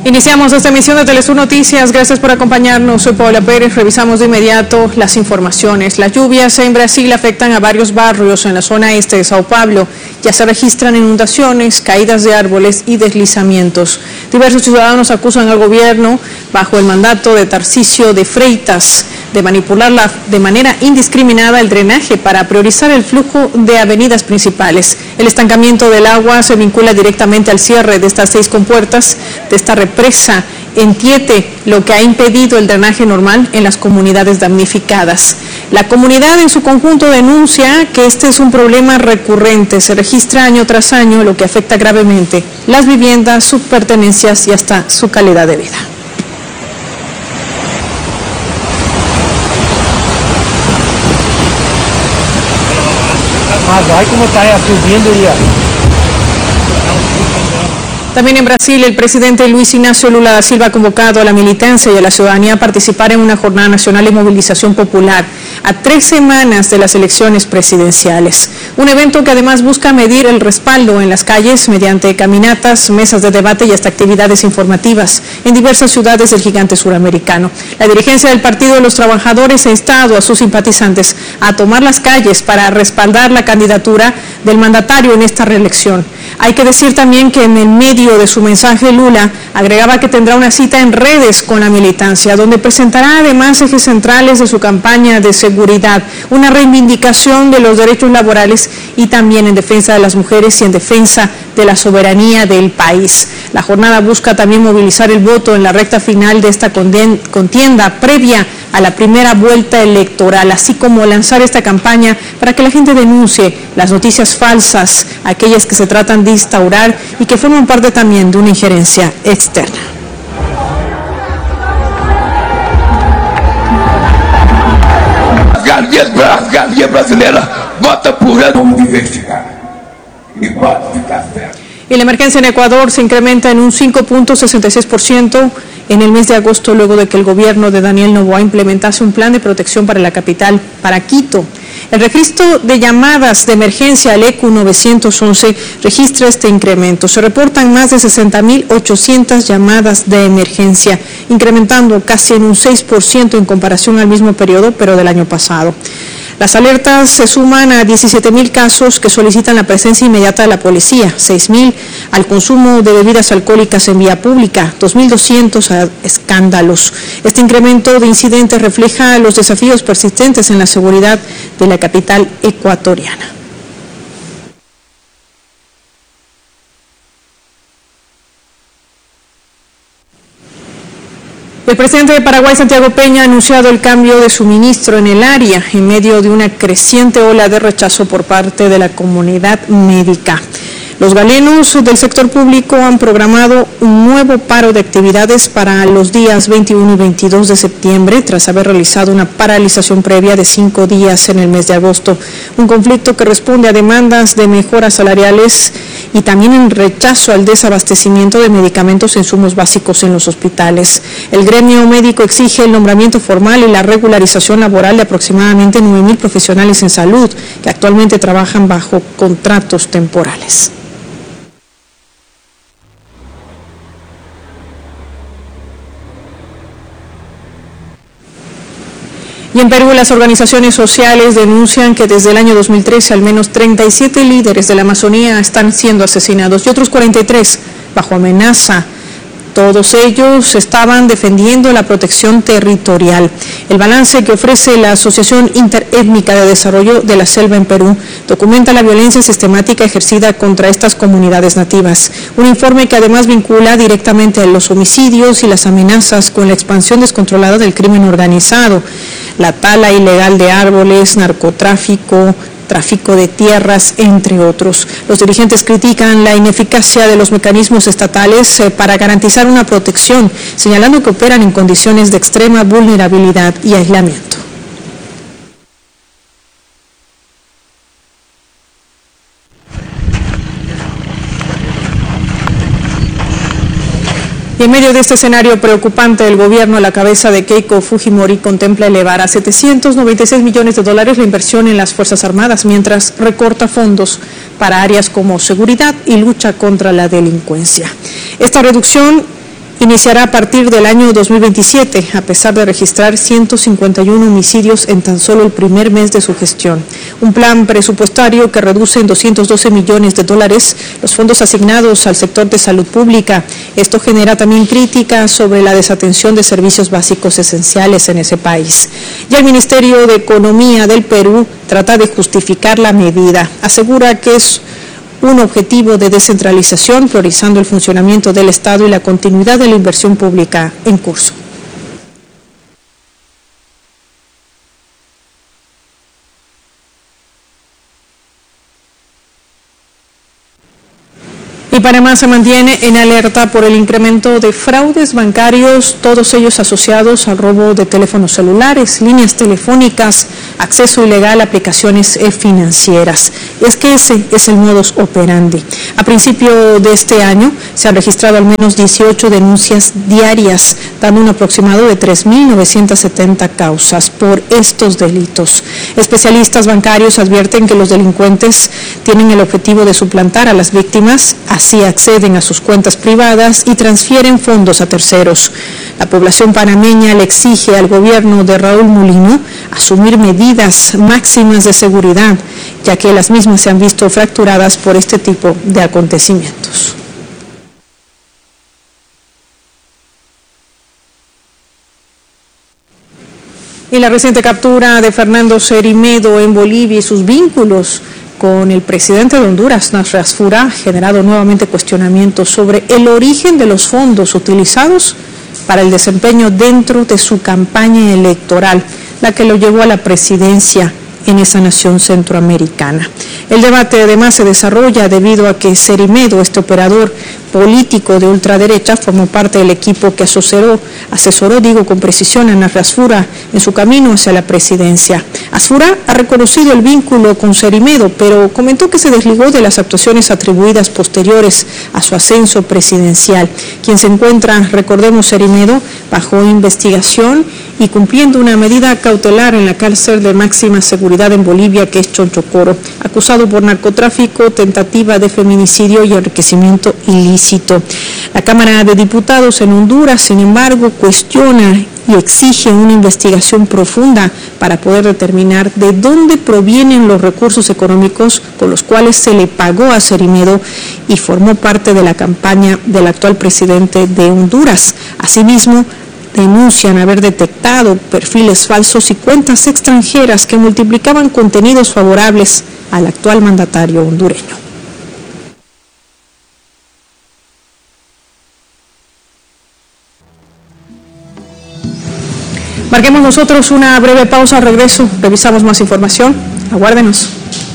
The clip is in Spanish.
Iniciamos esta emisión de Telesur Noticias. Gracias por acompañarnos. Soy Paola Pérez. Revisamos de inmediato las informaciones. Las lluvias en Brasil afectan a varios barrios en la zona este de Sao Paulo. Ya se registran inundaciones, caídas de árboles y deslizamientos. Diversos ciudadanos acusan al gobierno, bajo el mandato de Tarcísio de Freitas, de manipular de manera indiscriminada el drenaje para priorizar el flujo de avenidas principales. El estancamiento del agua se vincula directamente al cierre de estas 6 compuertas de esta represa en Tietê, lo que ha impedido el drenaje normal en las comunidades damnificadas. La comunidad en su conjunto denuncia que este es un problema recurrente, se registra año tras año, lo que afecta gravemente las viviendas, sus pertenencias y hasta su calidad de vida. También en Brasil, el presidente Luis Inácio Lula da Silva ha convocado a la militancia y a la ciudadanía a participar en una jornada nacional de movilización popular a 3 semanas de las elecciones presidenciales. Un evento que además busca medir el respaldo en las calles mediante caminatas, mesas de debate y hasta actividades informativas en diversas ciudades del gigante suramericano. La dirigencia del Partido de los Trabajadores ha instado a sus simpatizantes a tomar las calles para respaldar la candidatura del mandatario en esta reelección. Hay que decir también que en el medio de su mensaje Lula agregaba que tendrá una cita en redes con la militancia, donde presentará además ejes centrales de su campaña de seguridad, una reivindicación de los derechos laborales y también en defensa de las mujeres y en defensa de la soberanía del país. La jornada busca también movilizar el voto en la recta final de esta contienda previa a la primera vuelta electoral, así como lanzar esta campaña para que la gente denuncie las noticias falsas, aquellas que se tratan de instaurar y que forman parte también de una injerencia externa. A brasileira vota por ela, vamos investigar e pode ficar certo. Y la emergencia en Ecuador se incrementa en un 5.66% en el mes de agosto, luego de que el gobierno de Daniel Noboa implementase un plan de protección para la capital, para Quito. El registro de llamadas de emergencia al ECU 911 registra este incremento. Se reportan más de 60.800 llamadas de emergencia, incrementando casi en un 6% en comparación al mismo periodo, pero del año pasado. Las alertas se suman a 17.000 casos que solicitan la presencia inmediata de la policía, 6.000 al consumo de bebidas alcohólicas en vía pública, 2.200 a escándalos. Este incremento de incidentes refleja los desafíos persistentes en la seguridad de la capital ecuatoriana. El presidente de Paraguay, Santiago Peña, ha anunciado el cambio de su ministro en el área en medio de una creciente ola de rechazo por parte de la comunidad médica. Los galenos del sector público han programado un nuevo paro de actividades para los días 21 y 22 de septiembre, tras haber realizado una paralización previa de 5 días en el mes de agosto. Un conflicto que responde a demandas de mejoras salariales y también en rechazo al desabastecimiento de medicamentos e insumos básicos en los hospitales. El gremio médico exige el nombramiento formal y la regularización laboral de aproximadamente 9.000 profesionales en salud que actualmente trabajan bajo contratos temporales. Y en Perú, las organizaciones sociales denuncian que desde el año 2013 al menos 37 líderes de la Amazonía están siendo asesinados y otros 43 bajo amenaza. Todos ellos estaban defendiendo la protección territorial. El balance que ofrece la Asociación Interétnica de Desarrollo de la Selva en Perú documenta la violencia sistemática ejercida contra estas comunidades nativas. Un informe que además vincula directamente a los homicidios y las amenazas con la expansión descontrolada del crimen organizado, la tala ilegal de árboles, narcotráfico, tráfico de tierras, entre otros. Los dirigentes critican la ineficacia de los mecanismos estatales para garantizar una protección, señalando que operan en condiciones de extrema vulnerabilidad y aislamiento. Y en medio de este escenario preocupante, el gobierno a la cabeza de Keiko Fujimori contempla elevar a $796 millones la inversión en las Fuerzas Armadas, mientras recorta fondos para áreas como seguridad y lucha contra la delincuencia. Esta reducción iniciará a partir del año 2027, a pesar de registrar 151 homicidios en tan solo el primer mes de su gestión. Un plan presupuestario que reduce en $212 millones los fondos asignados al sector de salud pública. Esto genera también críticas sobre la desatención de servicios básicos esenciales en ese país. Ya el Ministerio de Economía del Perú trata de justificar la medida. Asegura que es un objetivo de descentralización, priorizando el funcionamiento del Estado y la continuidad de la inversión pública en curso. Y Panamá se mantiene en alerta por el incremento de fraudes bancarios, todos ellos asociados al robo de teléfonos celulares, líneas telefónicas, acceso ilegal a aplicaciones financieras. Es que ese es el modus operandi. A principio de este año se han registrado al menos 18 denuncias diarias, dando un aproximado de 3.970 causas por estos delitos. Especialistas bancarios advierten que los delincuentes tienen el objetivo de suplantar a las víctimas, así acceden a sus cuentas privadas y transfieren fondos a terceros. La población panameña le exige al gobierno de Raúl Mulino asumir medidas máximas de seguridad, ya que las mismas se han visto fracturadas por este tipo de acontecimientos. Y la reciente captura de Fernando Cerimedo en Bolivia y sus vínculos con el presidente de Honduras, Nasras Fura, ha generado nuevamente cuestionamientos sobre el origen de los fondos utilizados para el desempeño dentro de su campaña electoral, la que lo llevó a la presidencia en esa nación centroamericana. El debate además se desarrolla debido a que Cerimedo, este operador político de ultraderecha, formó parte del equipo que asesoró con precisión a Nasras Fura en su camino hacia la presidencia. Asfura ha reconocido el vínculo con Cerimedo, pero comentó que se desligó de las actuaciones atribuidas posteriores a su ascenso presidencial. Quien se encuentra, recordemos, Cerimedo, bajo investigación y cumpliendo una medida cautelar en la cárcel de máxima seguridad en Bolivia, que es Chonchocoro, acusado por narcotráfico, tentativa de feminicidio y enriquecimiento ilícito. La Cámara de Diputados en Honduras, sin embargo, cuestiona y exige una investigación profunda para poder determinar de dónde provienen los recursos económicos con los cuales se le pagó a Cerimedo y formó parte de la campaña del actual presidente de Honduras. Asimismo, denuncian haber detectado perfiles falsos y cuentas extranjeras que multiplicaban contenidos favorables al actual mandatario hondureño. Marquemos nosotros una breve pausa, al regreso revisamos más información. Aguárdenos.